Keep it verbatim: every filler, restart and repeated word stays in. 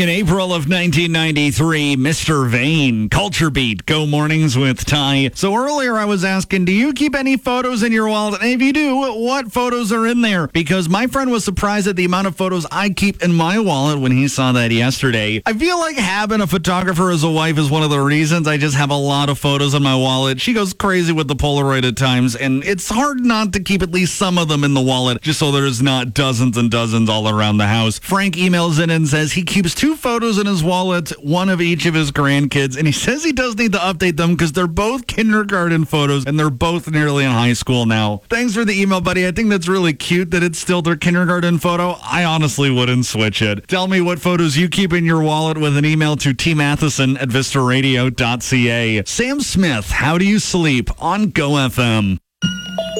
In April of nineteen ninety-three, Mister Vane, Culture Beat, Go Mornings with Ty. So earlier I was asking, do you keep any photos in your wallet? And if you do, what photos are in there? Because my friend was surprised at the amount of photos I keep in my wallet when he saw that yesterday. I feel like having a photographer as a wife is one of the reasons I just have a lot of photos in my wallet. She goes crazy with the Polaroid at times, and it's hard not to keep at least some of them in the wallet just so there's not dozens and dozens all around the house. Frank emails in and says he keeps two photos in his wallet, one of each of his grandkids, and he says he does need to update them because they're both kindergarten photos and they're both nearly in high school now. Thanks for the email, buddy. I think that's really cute that it's still their kindergarten photo. I honestly wouldn't switch it. Tell me what photos you keep in your wallet with an email to t matheson at vista radio dot c a. Sam Smith, How Do You Sleep on Go F M.